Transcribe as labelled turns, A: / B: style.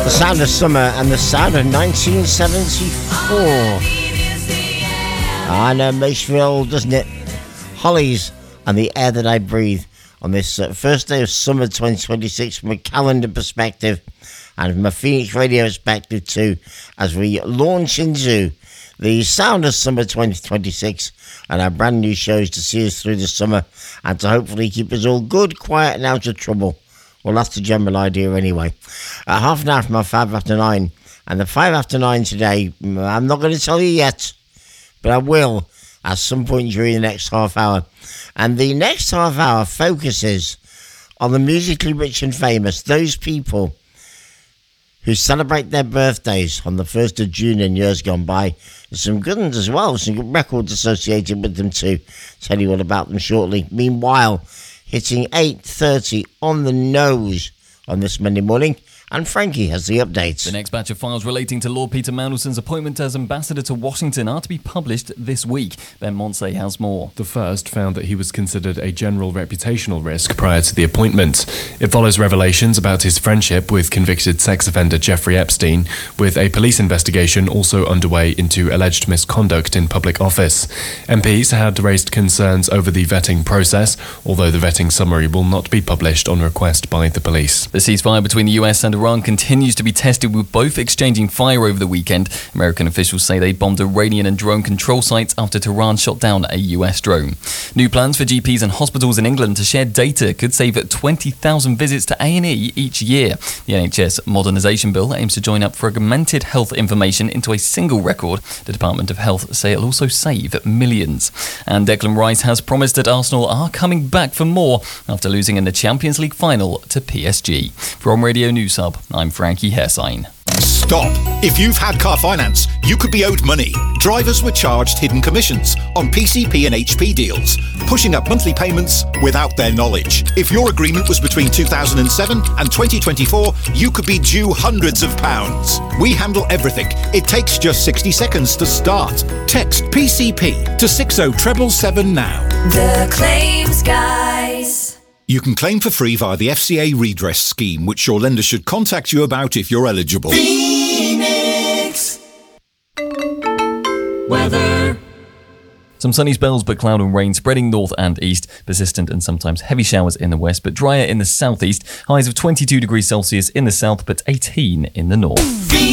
A: The sound of summer and the sound of 1974. I know, makes you feel, doesn't it? Hollies and The Air That I Breathe on this first day of summer 2026 from a calendar perspective and from a Phoenix Radio perspective too, as we launch into the sound of summer 2026 and our brand new shows to see us through the summer and to hopefully keep us all good, quiet and out of trouble. Well, that's the general idea anyway. Half an hour from our 5 after 9. And the 5 after 9 today, I'm not going to tell you yet, but I will at some point during the next half hour. And the next half hour focuses on the musically rich and famous, those people who celebrate their birthdays on the 1st of June in years gone by. There's some good ones as well, some good records associated with them too. Tell you all about them shortly. Meanwhile, hitting 8:30 on the nose on this Monday morning. And Frankie has the updates.
B: The next batch of files relating to Lord Peter Mandelson's appointment as ambassador to Washington are to be published this week. Ben Monsey has more.
C: The first found that he was considered a general reputational risk prior to the appointment. It follows revelations about his friendship with convicted sex offender Jeffrey Epstein, with a police investigation also underway into alleged misconduct in public office. MPs had raised concerns over the vetting process, although the vetting summary will not be published on request by the police.
B: The ceasefire between the US and Iran continues to be tested, with both exchanging fire over the weekend. American officials say they bombed Iranian and drone control sites after Tehran shot down a US drone. New plans for GPs and hospitals in England to share data could save 20,000 visits to A&E each year. The NHS modernisation bill aims to join up fragmented health information into a single record. The Department of Health say it'll also save millions. And Declan Rice has promised that Arsenal are coming back for more after losing in the Champions League final to PSG. From Radio News Hub, I'm Frankie Hessine.
D: Stop! If you've had car finance, you could be owed money. Drivers were charged hidden commissions on PCP and HP deals, pushing up monthly payments without their knowledge. If your agreement was between 2007 and 2024, you could be due hundreds of pounds. We handle everything. It takes just 60 seconds to start. Text PCP to 60777 now.
E: The Claims Guys.
D: You can claim for free via the FCA redress scheme, which your lender should contact you about if you're eligible.
E: Phoenix weather.
B: Some sunny spells, but cloud and rain spreading north and east. Persistent and sometimes heavy showers in the west, but drier in the southeast. Highs of 22 degrees Celsius in the south, but 18 in the north.